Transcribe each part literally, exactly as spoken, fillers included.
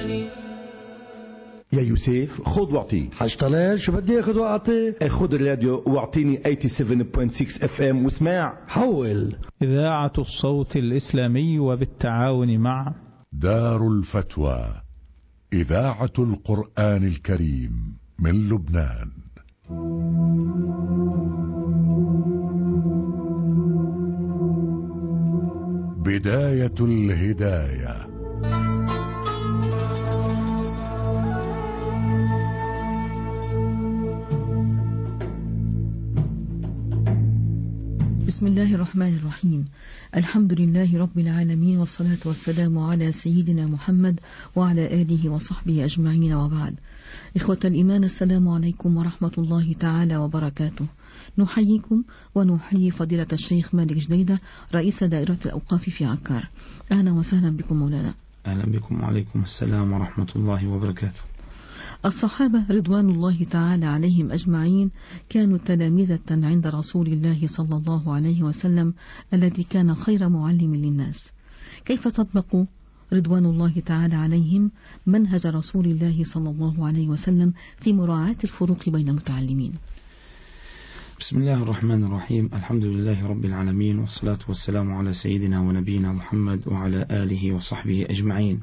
يا يوسف خذ واعطي. حاج طلال شو بدي اخذ واعطي؟ خذ الراديو واعطيني ثمانية وثمانين فاصلة ستة اف ام واسمع. حول. إذاعة الصوت الإسلامي وبالتعاون مع دار الفتوى إذاعة القرآن الكريم من لبنان. بداية الهداية. بسم الله الرحمن الرحيم. الحمد لله رب العالمين، والصلاة والسلام على سيدنا محمد وعلى آله وصحبه أجمعين، وبعد. إخوة الإيمان، السلام عليكم ورحمة الله تعالى وبركاته. نحييكم ونحيي فضيلة الشيخ مالك جديدة رئيس دائرة الأوقاف في عكار. أهلا وسهلا بكم مولانا. أهلا بكم وعليكم السلام ورحمة الله وبركاته. الصحابة رضوان الله تعالى عليهم أجمعين كانوا تلامذة عند رسول الله صلى الله عليه وسلم الذي كان خير معلم للناس. كيف تطبق رضوان الله تعالى عليهم منهج رسول الله صلى الله عليه وسلم في مراعاة الفروق بين المتعلمين؟ بسم الله الرحمن الرحيم. الحمد لله رب العالمين، والصلاة والسلام على سيدنا ونبينا محمد وعلى آله وصحبه أجمعين.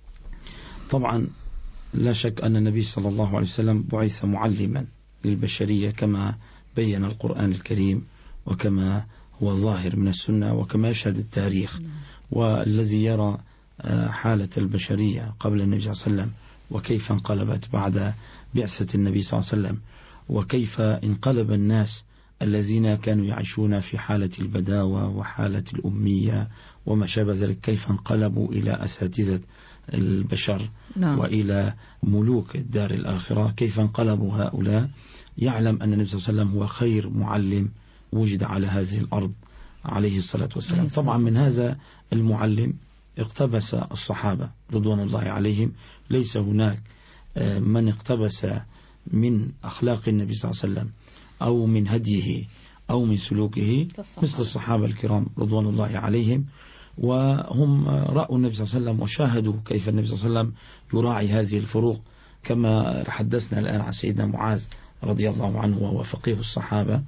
طبعا لا شك أن النبي صلى الله عليه وسلم بعث معلما للبشرية كما بين القرآن الكريم، وكما هو ظاهر من السنة، وكما يشهد التاريخ. والذي يرى حالة البشرية قبل النبي صلى الله عليه وسلم، وكيف انقلبت بعد بعثة النبي صلى الله عليه وسلم، وكيف انقلب الناس الذين كانوا يعيشون في حالة البداوة وحالة الأمية وما شابه ذلك، كيف انقلبوا إلى أساتذة البشر نعم. وإلى ملوك الدار الآخرة، كيف انقلبوا هؤلاء. يعلم أن النبي صلى الله عليه وسلم هو خير معلم وجد على هذه الأرض عليه الصلاة والسلام. طبعا من هذا المعلم اقتبس الصحابة رضوان الله عليهم. ليس هناك من اقتبس من أخلاق النبي صلى الله عليه وسلم أو من هديه أو من سلوكه مثل الصحابة الكرام رضوان الله عليهم. وهم رأوا النبي صلى الله عليه وسلم وشاهدوا كيف النبي صلى الله عليه وسلم يراعي هذه الفروق، كما حدثنا الآن عن سيدنا معاذ رضي الله عنه، وهو فقيه الصحابة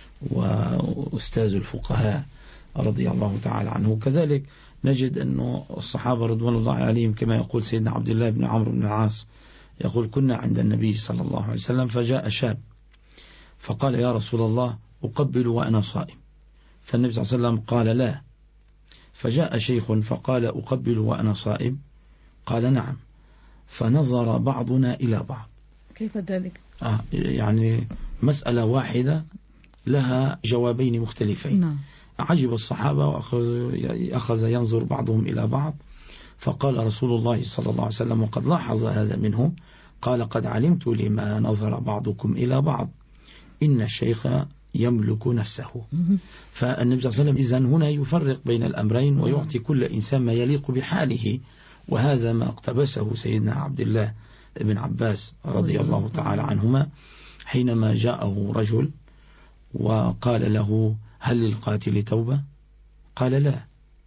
وأستاذ الفقهاء رضي الله تعالى عنه. كذلك نجد أن الصحابة رضوان الله عليهم كما يقول سيدنا عبد الله بن عمرو بن العاص، يقول: كنا عند النبي صلى الله عليه وسلم فجاء شاب فقال: يا رسول الله أقبل وأنا صائم. فالنبي صلى الله عليه وسلم قال: لا. فجاء شيخ فقال: أقبل وأنا صائم. قال: نعم. فنظر بعضنا إلى بعض. كيف ذلك؟ آه يعني مسألة واحدة لها جوابين مختلفين. نعم. عجب الصحابة وأخذ ينظر بعضهم إلى بعض. فقال رسول الله صلى الله عليه وسلم وقد لاحظ هذا منهم، قال: قد علمت لما نظر بعضكم إلى بعض، إن الشيخ يملك نفسه. فالنبي صلى الله عليه وسلم إذن هنا يفرق بين الأمرين ويعطي كل إنسان ما يليق بحاله. وهذا ما اقتبسه سيدنا عبد الله بن عباس رضي الله تعالى عنهما حينما جاءه رجل وقال له: هل للقاتل توبة؟ قال: لا.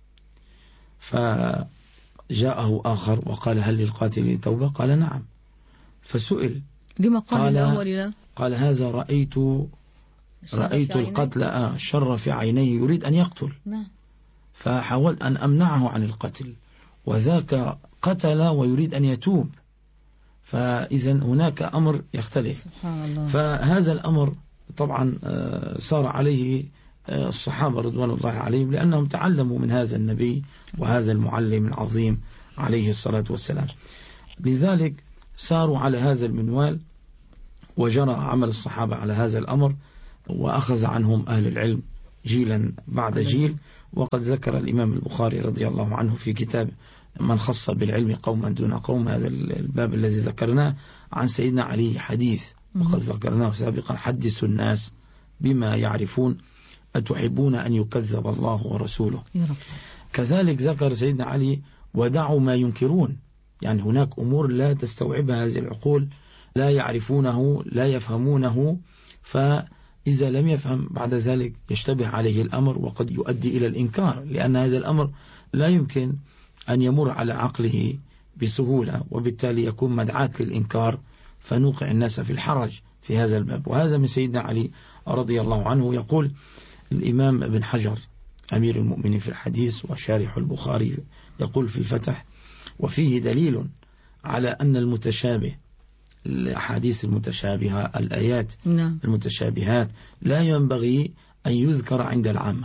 فجاءه آخر وقال: هل للقاتل توبة؟ قال: نعم. فسئل: لما قال الأول لا؟ قال: هذا رأيت رأيت القتل آه شر في عينيه يريد أن يقتل. نعم. فحاولت أن أمنعه عن القتل، وذاك قتل ويريد أن يتوب. فإذا هناك أمر يختلف. سبحان الله. فهذا الأمر طبعا صار عليه الصحابة رضوان الله عليهم، لأنهم تعلموا من هذا النبي وهذا المعلم العظيم عليه الصلاة والسلام. لذلك ساروا على هذا المنوال، وجرى عمل الصحابة على هذا الأمر، وأخذ عنهم أهل العلم جيلا بعد جيل. وقد ذكر الإمام البخاري رضي الله عنه في كتاب من خص بالعلم قوما دون قوم، هذا الباب الذي ذكرناه عن سيدنا علي حديث وقد ذكرناه سابقا: حدثوا الناس بما يعرفون أتحبون أن يكذب الله ورسوله. كذلك ذكر سيدنا علي: ودعوا ما ينكرون. يعني هناك أمور لا تستوعبها هذه العقول، لا يعرفونه لا يفهمونه، فإذا لم يفهم بعد ذلك يشتبه عليه الأمر وقد يؤدي إلى الإنكار، لأن هذا الأمر لا يمكن أن يمر على عقله بسهولة، وبالتالي يكون مدعاة للإنكار فنوقع الناس في الحرج في هذا الباب. وهذا من سيدنا علي رضي الله عنه. يقول الإمام ابن حجر أمير المؤمنين في الحديث وشارح البخاري يقول في الفتح: وفيه دليل على أن المتشابه، الأحاديث المتشابهة، الآيات نعم. المتشابهات لا ينبغي أن يذكر عند العامة.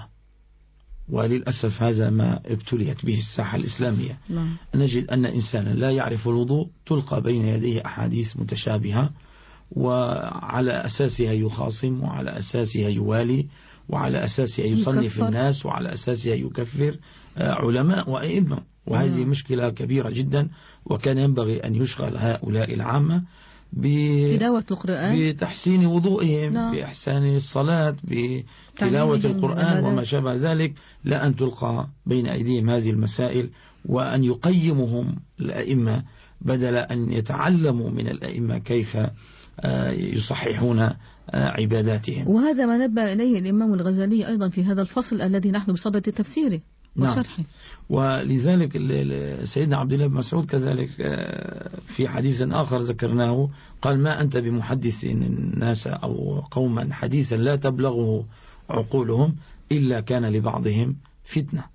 وللأسف هذا ما ابتليت به الساحة الإسلامية. نعم. نجد أن إنسانا لا يعرف الوضوء تلقى بين يديه أحاديث متشابهة، وعلى أساسها يخاصم، وعلى أساسها يوالي، وعلى أساسها يصنف الناس، وعلى أساسها يكفر علماء وأئمة. وهذه نعم. مشكلة كبيرة جدا، وكان ينبغي أن يشغل هؤلاء العامة بتلاوة القرآن، بتحسين وضوئهم، نعم. بإحسان الصلاة، بتلاوة القرآن وما شابه ذلك، لا أن تلقى بين أيديهم هذه المسائل، وأن يقيمهم الأئمة بدل أن يتعلموا من الأئمة كيف يصححون عباداتهم. وهذا ما نبه إليه الإمام الغزالي أيضا في هذا الفصل الذي نحن بصدد تفسيره وشرحه. نعم. ولذلك سيدنا عبد الله بن مسعود كذلك في حديث آخر ذكرناه قال: ما أنت بمحدث الناس أو قوما حديثا لا تبلغه عقولهم إلا كان لبعضهم فتنة.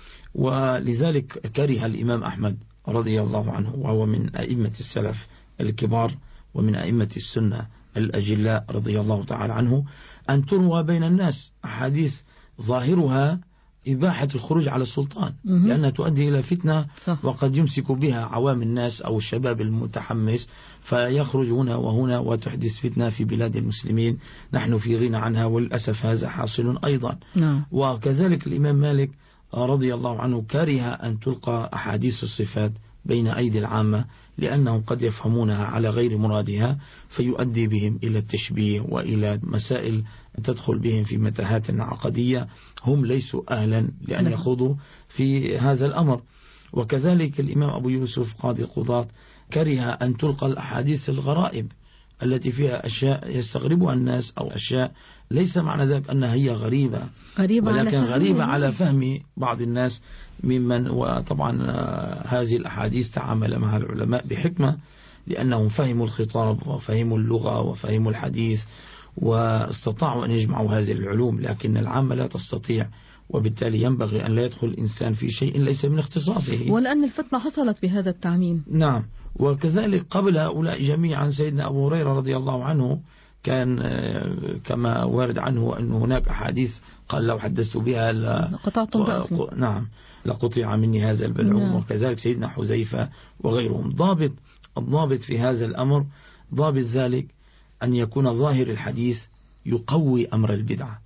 ولذلك كره الإمام أحمد رضي الله عنه، وهو من أئمة السلف الكبار ومن أئمة السنة الأجلاء رضي الله تعالى عنه، أن تروى بين الناس أحاديث ظاهرها إباحة الخروج على السلطان، لأنها تؤدي إلى فتنة، صح. وقد يمسك بها عوام الناس أو الشباب المتحمس فيخرج هنا وهنا وتحدث فتنة في بلاد المسلمين نحن في غنى عنها، وللأسف هذا حاصل أيضا. نعم. وكذلك الإمام مالك رضي الله عنه كره أن تلقى أحاديث الصفات بين أيدي العامة، لأنهم قد يفهمونها على غير مرادها فيؤدي بهم إلى التشبيه وإلى مسائل تدخل بهم في متاهات عقدية هم ليسوا أهلا لأن يخوضوا في هذا الأمر. وكذلك الإمام أبو يوسف قاضي القضاة كره أن تلقى الأحاديث الغرائب التي فيها أشياء يستغربها الناس، أو أشياء ليس معنى ذلك أنها هي غريبة، غريبة ولكن على غريبة على فهم بعض الناس ممن. وطبعا هذه الأحاديث تعامل مع العلماء بحكمة، لأنهم فهموا الخطاب وفهموا اللغة وفهموا الحديث واستطاعوا أن يجمعوا هذه العلوم، لكن العامة لا تستطيع، وبالتالي ينبغي أن لا يدخل الإنسان في شيء ليس من اختصاصه، ولأن الفتنة حصلت بهذا التعميم. نعم. وكذلك قبل هؤلاء جميعا سيدنا أبو هريرة رضي الله عنه كان كما وارد عنه أن هناك أحاديث قال: لو حدثت بها لقطعتم رأسي. نعم، لقطع مني هذا البلعوم. نعم. وكذلك سيدنا حذيفة وغيرهم. ضابط الضابط في هذا الأمر، ضابط ذلك أن يكون ظاهر الحديث يقوي أمر البدعة،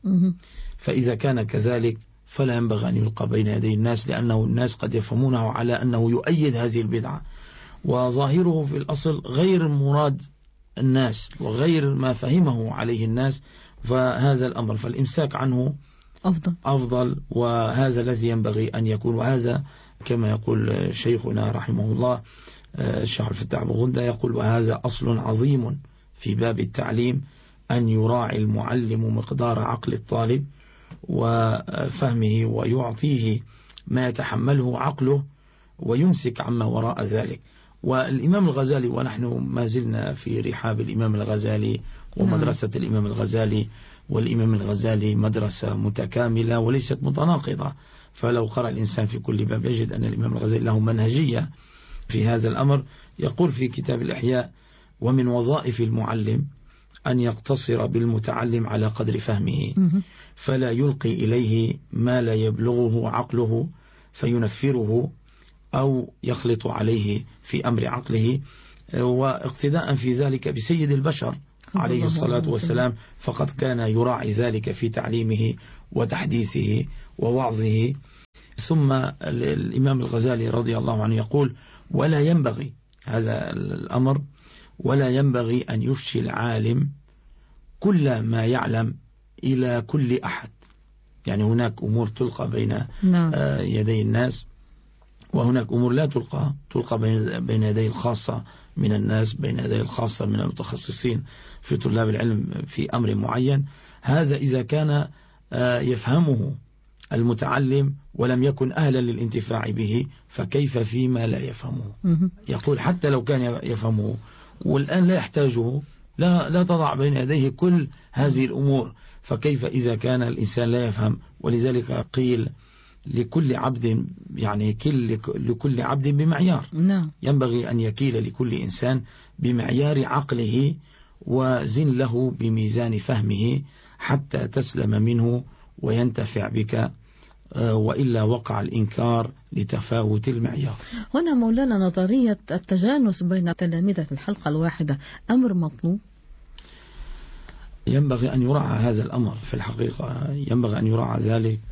فإذا كان كذلك فلا ينبغي أن يلقى بين يدي الناس، لأنه الناس قد يفهمونه على أنه يؤيد هذه البدعة، وظاهره في الأصل غير مراد الناس وغير ما فهمه عليه الناس، فهذا الأمر فالإمساك عنه أفضل أفضل وهذا الذي ينبغي أن يكون. وهذا كما يقول شيخنا رحمه الله الشيخ الفتاح أبو غندة يقول: وهذا أصل عظيم في باب التعليم، أن يراعي المعلم مقدار عقل الطالب وفهمه ويعطيه ما يتحمله عقله ويمسك عما وراء ذلك. والإمام الغزالي، ونحن ما زلنا في رحاب الإمام الغزالي ومدرسة الإمام الغزالي، والإمام الغزالي مدرسة متكاملة وليست متناقضة، فلو قرأ الإنسان في كل باب يجد أن الإمام الغزالي له منهجية في هذا الأمر. يقول في كتاب الإحياء: ومن وظائف المعلم أن يقتصر بالمتعلم على قدر فهمه، فلا يلقي إليه ما لا يبلغه عقله فينفره أو يخلط عليه في أمر عقله، واقتداء في ذلك بسيد البشر عليه الصلاة والسلام، فقد كان يراعي ذلك في تعليمه وتحديثه ووعظه. ثم الإمام الغزالي رضي الله عنه يقول: ولا ينبغي هذا الأمر، ولا ينبغي أن يفشي العالم كل ما يعلم إلى كل أحد. يعني هناك أمور تلقى بين يدي الناس، وهناك أمور لا تلقى تلقى بين يدي الخاصة من الناس، بين يدي الخاصة من المتخصصين في طلاب العلم في أمر معين. هذا إذا كان يفهمه المتعلم ولم يكن أهلا للانتفاع به، فكيف فيما لا يفهمه؟ يقول حتى لو كان يفهمه والآن لا يحتاجه، لا, لا تضع بين يديه كل هذه الأمور، فكيف إذا كان الإنسان لا يفهم؟ ولذلك قيل لكل عبد يعني كل لكل عبد بمعيار. نعم. ينبغي أن يكيل لكل إنسان بمعيار عقله وزن له بميزان فهمه حتى تسلم منه وينتفع بك، وإلا وقع الإنكار لتفاوت المعيار. هنا مولانا نظرية التجانس بين تلامذة الحلقة الواحدة أمر مطلوب؟ ينبغي أن يراعى هذا الأمر في الحقيقة، ينبغي أن يراعى ذلك،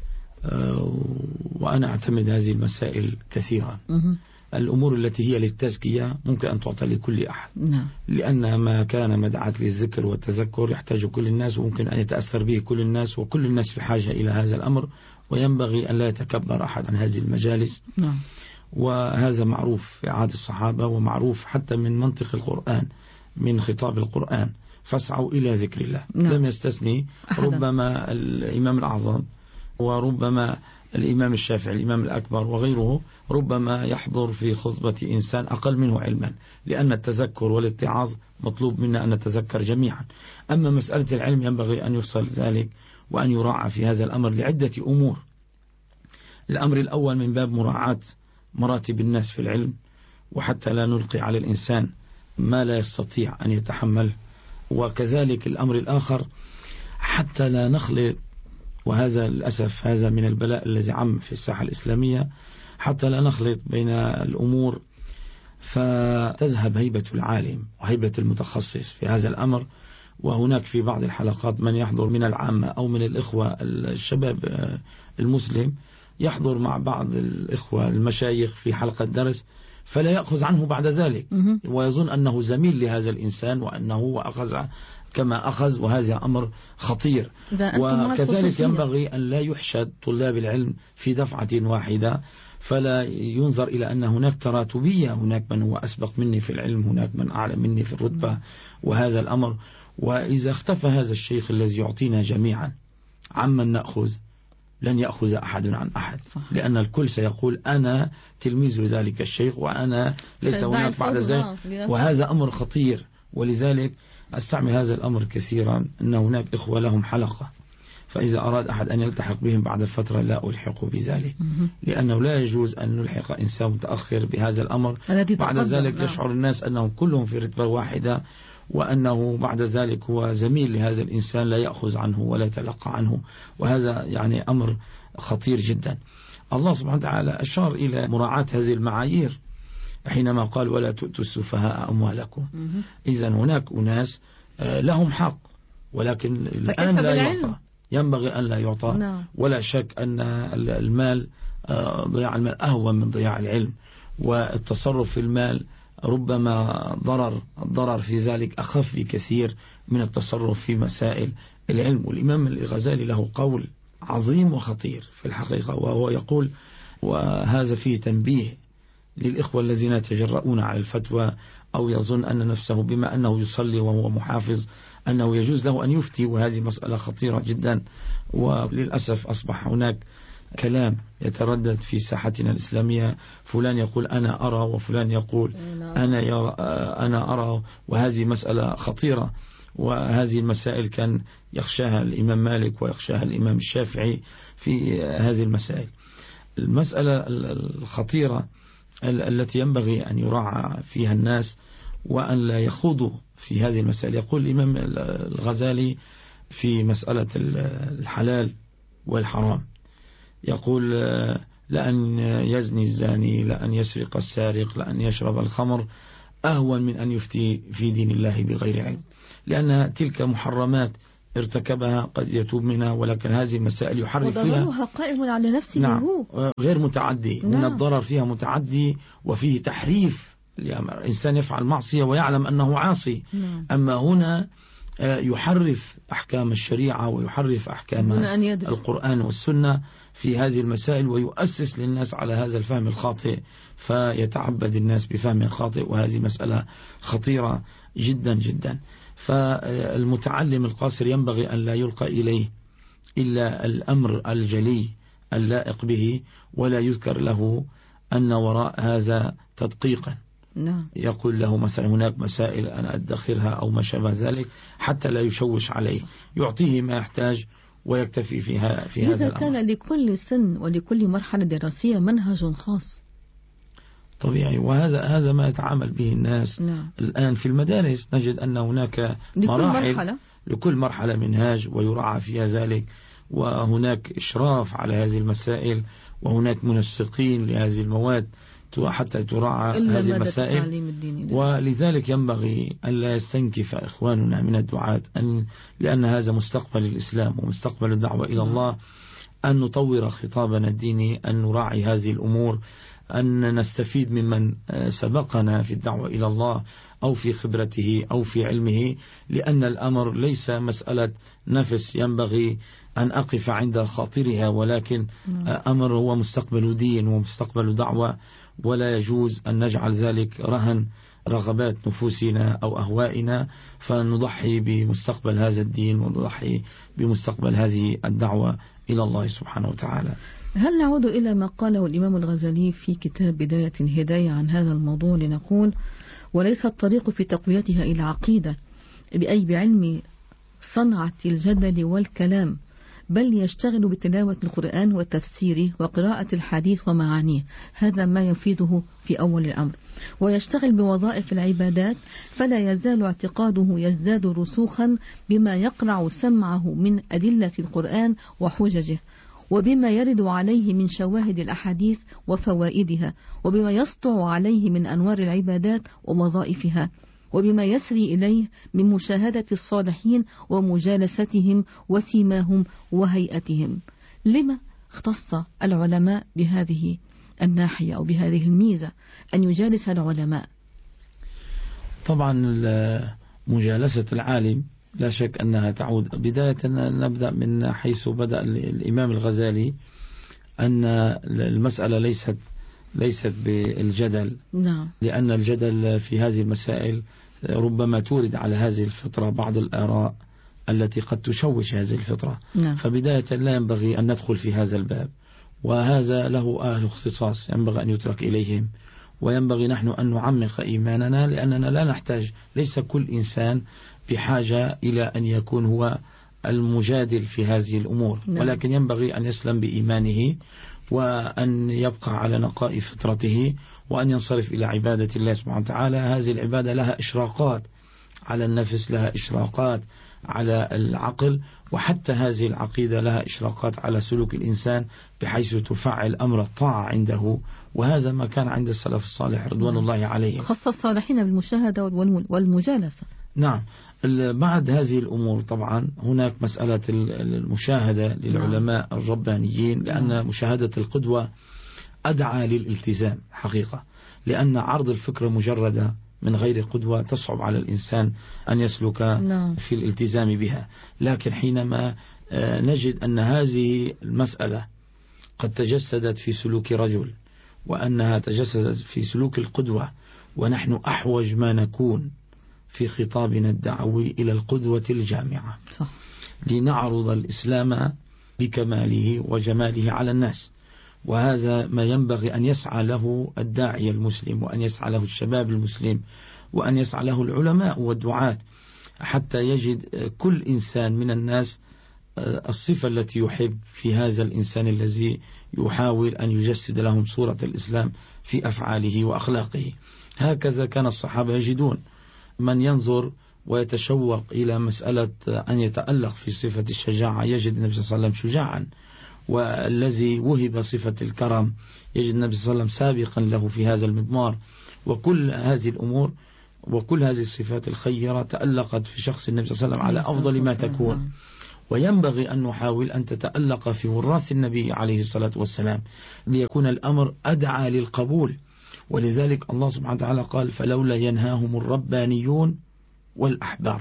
وأنا أعتمد هذه المسائل كثيرا. الأمور التي هي للتزكية ممكن أن تعطى لكل أحد، لأن ما كان مدعاة للذكر والتذكر يحتاج كل الناس، وممكن أن يتأثر به كل الناس، وكل الناس في حاجة إلى هذا الأمر، وينبغي أن لا يتكبر أحد عن هذه المجالس. نعم. وهذا معروف في عهد الصحابة، ومعروف حتى من منطق القرآن، من خطاب القرآن، فاسعوا إلى ذكر الله. نعم. لم يستثني ربما الإمام الأعظم، وربما الإمام الشافعي الإمام الأكبر وغيره، ربما يحضر في خطبة إنسان أقل منه علما، لأن التذكر والاتعاظ مطلوب منا أن نتذكر جميعا. أما مسألة العلم ينبغي أن يفصل ذلك وأن يراعى في هذا الأمر لعدة أمور. الأمر الأول من باب مراعاة مراتب الناس في العلم، وحتى لا نلقي على الإنسان ما لا يستطيع أن يتحمل. وكذلك الأمر الآخر حتى لا نخلط، وهذا للأسف هذا من البلاء الذي عم في الساحة الإسلامية، حتى لا نخلط بين الأمور فتذهب هيبة العالم وهيبة المتخصص في هذا الأمر. وهناك في بعض الحلقات من يحضر من العامة أو من الإخوة الشباب المسلم يحضر مع بعض الإخوة المشايخ في حلقة درس، فلا يأخذ عنه بعد ذلك، ويظن أنه زميل لهذا الإنسان وأنه أخذ كما أخذ، وهذا أمر خطير. وكذلك ينبغي أن لا يحشد طلاب العلم في دفعة واحدة، فلا ينظر إلى أن هناك تراتبية، هناك من هو أسبق مني في العلم، هناك من أعلى مني في الرتبة، وهذا الأمر. وإذا اختفى هذا الشيخ الذي يعطينا جميعا عمن نأخذ، لن يأخذ أحد عن أحد، لأن الكل سيقول أنا تلميذ ذلك الشيخ وأنا ليس هناك بعد ذلك، وهذا أمر خطير. ولذلك أستعمل هذا الأمر كثيرا، أن هناك إخوة لهم حلقة، فإذا أراد أحد أن يلتحق بهم بعد الفترة لا ألحق بذلك، لأنه لا يجوز أن نلحق إنسان متأخر بهذا الأمر. بعد ذلك يشعر الناس أنهم كلهم في رتبة واحدة، وأنه بعد ذلك هو زميل لهذا الإنسان لا يأخذ عنه ولا يتلقى عنه، وهذا يعني أمر خطير جدا. الله سبحانه وتعالى أشار إلى مراعاة هذه المعايير حينما قال ولا تؤتوا السفهاء أموالكم. إذن هناك أناس لهم حق، ولكن الآن لا يعطى، ينبغي أن لا يعطى. ولا شك أن المال، ضياع المال أهون من ضياع العلم، والتصرف في المال ربما ضرر الضرر في ذلك أخف بكثير من التصرف في مسائل العلم. والإمام الغزالي له قول عظيم وخطير في الحقيقة، وهو يقول، وهذا فيه تنبيه للإخوة الذين يتجرؤون على الفتوى أو يظن أن نفسه بما أنه يصلي وهو محافظ أنه يجوز له أن يفتي، وهذه مسألة خطيرة جدا. وللأسف أصبح هناك كلام يتردد في ساحتنا الإسلامية، فلان يقول أنا أرى وفلان يقول أنا يرى أنا أرى، وهذه مسألة خطيرة. وهذه المسائل كان يخشاها الإمام مالك ويخشاها الإمام الشافعي في هذه المسائل. المسألة الخطيرة التي ينبغي أن يراعى فيها الناس وأن لا يخوضوا في هذه المسائل. يقول الإمام الغزالي في مسألة الحلال والحرام، يقول لأن يزني الزاني، لأن يسرق السارق، لأن يشرب الخمر أهون من أن يفتي في دين الله بغير علم، لأن تلك محرمات ارتكبها قد يتوب منها، ولكن هذه المسائل يحرك فيها وضررها قائم على نفسه. نعم هو غير متعدي. نعم. من الضرر فيها متعدي وفيه تحريف، الإنسان يفعل معصية ويعلم أنه عاصي. نعم. أما هنا يحرف أحكام الشريعة ويحرف أحكام القرآن والسنة في هذه المسائل، ويؤسس للناس على هذا الفهم الخاطئ، فيتعبد الناس بفهم خاطئ، وهذه مسألة خطيرة جدا جدا. فالمتعلم القاصر ينبغي أن لا يلقى إليه إلا الأمر الجلي اللائق به، ولا يذكر له أن وراء هذا تدقيقا. نعم. يقول له مثلا هناك مسائل أنا أدخرها أو ما شابه ذلك حتى لا يشوش عليه، يعطيه ما يحتاج ويكتفي فيها في هذا إذا الأمر. كان لكل سن ولكل مرحلة دراسية منهج خاص طبيعي، وهذا هذا ما يتعامل به الناس. نعم. الآن في المدارس نجد أن هناك لكل مراحل مرحلة. لكل مرحلة منهاج ويراعى فيها ذلك، وهناك إشراف على هذه المسائل، وهناك منسقين لهذه المواد حتى تراعى هذه المسائل. ولذلك ينبغي أن لا يستنكف إخواننا من الدعاة أن لأن هذا مستقبل الإسلام ومستقبل الدعوة إلى الله، أن نطور خطابنا الديني، أن نراعي هذه الأمور، أن نستفيد ممن سبقنا في الدعوة إلى الله أو في خبرته أو في علمه، لأن الأمر ليس مسألة نفس ينبغي أن أقف عند خاطرها، ولكن أمر هو مستقبل دين ومستقبل دعوة، ولا يجوز أن نجعل ذلك رهن رغبات نفوسنا أو أهوائنا، فنضحي بمستقبل هذا الدين ونضحي بمستقبل هذه الدعوة إلى الله سبحانه وتعالى. هل نعود إلى ما قاله الإمام الغزالي في كتاب بداية الهداية عن هذا الموضوع لنقول: وليس الطريق في تقويتها إلى عقيدة بأي بعلم صنعة الجدل والكلام، بل يشتغل بتلاوة القرآن وتفسيره وقراءة الحديث ومعانيه، هذا ما يفيده في أول الأمر، ويشتغل بوظائف العبادات، فلا يزال اعتقاده يزداد رسوخا بما يقرع سمعه من أدلة القرآن وحججه، وبما يرد عليه من شواهد الأحاديث وفوائدها، وبما يسطع عليه من أنوار العبادات ووظائفها، وبما يسري إليه من مشاهدة الصالحين ومجالستهم وسيماهم وهيئتهم. لما اختص العلماء بهذه الناحية أو بهذه الميزة أن يجالس العلماء؟ طبعا مجالسة العالم لا شك أنها تعود بداية، نبدأ من حيث بدأ الإمام الغزالي، أن المسألة ليست ليست بالجدل. نعم. لأن الجدل في هذه المسائل ربما تورد على هذه الفطرة بعض الآراء التي قد تشوش هذه الفطرة. نعم. فبداية لا ينبغي أن ندخل في هذا الباب، وهذا له أهل اختصاص ينبغي أن يترك إليهم، وينبغي نحن أن نعمق إيماننا، لأننا لا نحتاج، ليس كل إنسان بحاجة إلى أن يكون هو المجادل في هذه الأمور. نعم. ولكن ينبغي أن يسلم بإيمانه، وأن يبقى على نقاء فطرته، وأن ينصرف إلى عبادة الله سبحانه وتعالى. هذه العبادة لها إشراقات على النفس، لها إشراقات على العقل، وحتى هذه العقيدة لها إشراقات على سلوك الإنسان، بحيث تفعل أمر الطاعة عنده، وهذا ما كان عند السلف الصالح رضوان الله عليهم، خص الصالحين بالمشاهدة والمجالسة. نعم. بعد هذه الأمور طبعا هناك مسألة المشاهدة للعلماء الربانيين، لأن مشاهدة القدوة أدعى للالتزام حقيقة، لأن عرض الفكرة مجردة من غير قدوة تصعب على الإنسان أن يسلك في الالتزام بها. لكن حينما نجد أن هذه المسألة قد تجسدت في سلوك رجل، وأنها تجسدت في سلوك القدوة، ونحن أحوج ما نكون في خطابنا الدعوي إلى القدوة الجامعة، صح، لنعرض الإسلام بكماله وجماله على الناس. وهذا ما ينبغي أن يسعى له الداعية المسلم، وأن يسعى له الشباب المسلم، وأن يسعى له العلماء والدعاة، حتى يجد كل إنسان من الناس الصفة التي يحب في هذا الإنسان الذي يحاول أن يجسد لهم صورة الإسلام في أفعاله وأخلاقه. هكذا كان الصحابة يجدون من ينظر ويتشوق إلى مسألة أن يتألق في صفة الشجاعة يجد النبي صلى الله عليه وسلم شجاعا، والذي وهب صفة الكرم يجد النبي صلى الله عليه وسلم سابقا له في هذا المضمار. وكل هذه الأمور وكل هذه الصفات الخيرة تألقت في شخص النبي صلى الله عليه وسلم على أفضل ما تكون. وينبغي أن نحاول أن تتألق في وراث النبي عليه الصلاة والسلام ليكون الأمر أدعى للقبول. ولذلك الله سبحانه وتعالى قال: فلولا ينهاهم الربانيون والأحبار.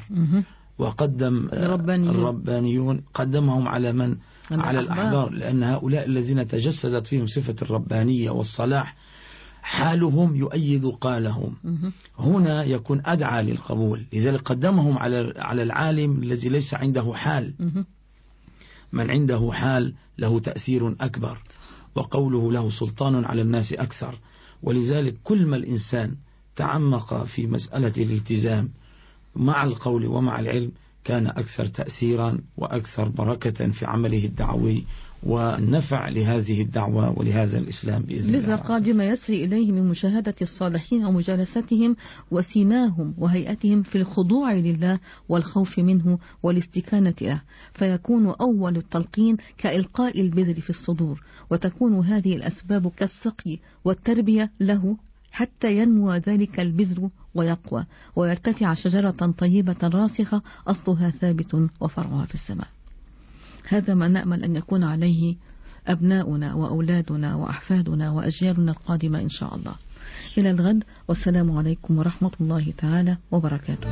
وقدم الربانيون, الربانيون قدمهم على من؟ على الأحبار، لأن هؤلاء الذين تجسدت فيهم صفة الربانية والصلاح حالهم يؤيد قالهم، هنا يكون أدعى للقبول. لذلك قدمهم على على العالم الذي ليس عنده حال. من عنده حال له تأثير أكبر وقوله له سلطان على الناس أكثر. ولذلك كل ما الإنسان تعمق في مسألة الالتزام مع القول ومع العلم كان أكثر تأثيرا وأكثر بركة في عمله الدعوي والنفع لهذه الدعوة ولهذا الإسلام بإذن الله. لذا قال بما يسري إليه من مشاهدة الصالحين ومجالستهم وسيماهم وهيئتهم في الخضوع لله والخوف منه والاستكانة له، فيكون أول التلقين كإلقاء البذر في الصدور، وتكون هذه الأسباب كالسقي والتربية له حتى ينمو ذلك البذر ويقوى ويرتفع شجرة طيبة راسخة أصلها ثابت وفرعها في السماء. هذا ما نأمل أن يكون عليه أبناؤنا وأولادنا وأحفادنا وأجيالنا القادمة إن شاء الله. إلى الغد، والسلام عليكم ورحمة الله تعالى وبركاته.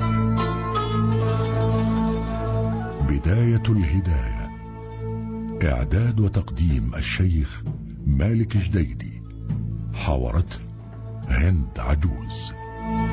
بداية الهداية، إعداد وتقديم الشيخ مالك جديدي، حاورته هند عجوز.